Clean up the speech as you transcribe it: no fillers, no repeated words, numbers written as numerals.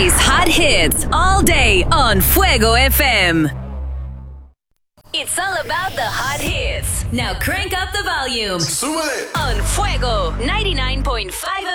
plays hot hits all day on Fuego FM. It's all about the hot hits. Now crank up the volume. Súbele. On Fuego 99.5